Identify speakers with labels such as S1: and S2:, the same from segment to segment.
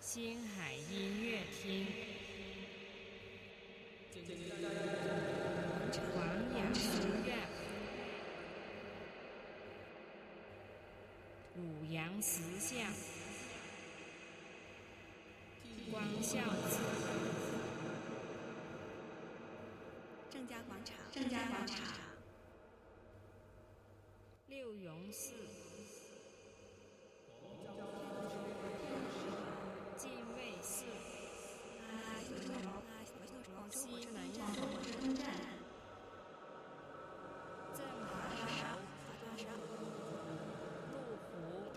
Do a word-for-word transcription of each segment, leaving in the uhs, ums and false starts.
S1: 星海音乐厅、黄杨书院、五羊石像、光孝寺、
S2: 郑家广场、
S3: 郑家广场、
S1: 六榕寺、进卫寺、西门
S3: 广州火车站、
S1: 正华楼、麓湖、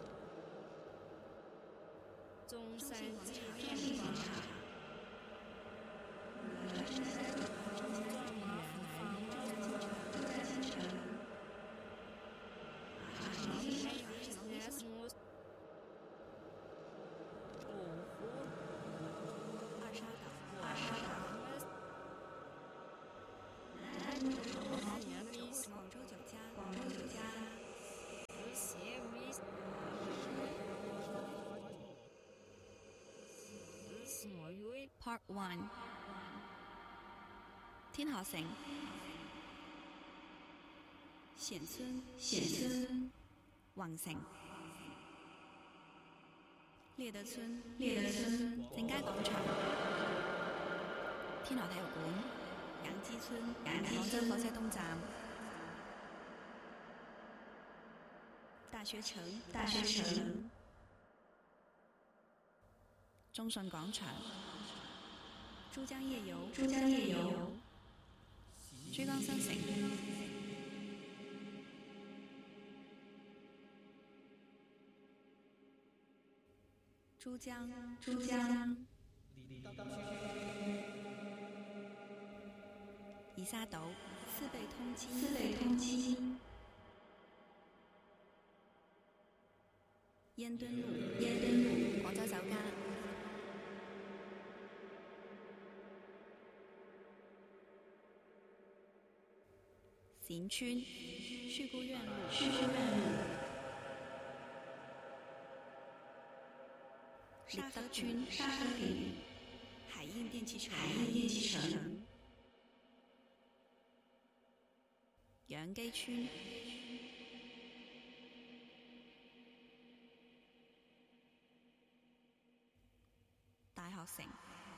S1: 中山纪念馆、壮马府房屋、五湖、
S2: 二沙岛、
S3: 二沙岛、
S2: 广州酒家、
S3: 广州酒家、
S2: Part One 天河城、冼村、
S3: 冼村、
S2: 宏城、獵德村、
S3: 獵德村、
S2: 正佳廣場、天河體育館、楊枝村、
S3: 楊枝
S2: 廣州
S3: 村
S2: 火車東站、大學城、
S3: 大學城、
S2: 中信廣場、珠江夜遊、
S3: 珠江夜遊、
S2: 珠江新城、珠江、
S3: 珠江、
S2: 二沙島、思貝通知、
S3: 思貝通知、
S2: 煙墩路、
S3: 煙墩路、
S2: 廣州酒家、冼村、旭姑苑路、
S3: 旭姑苑路、
S2: 獵德村、
S3: 沙河坪、
S2: 海印電器城、
S3: 海印電器城、
S2: 楊箕村、大學城。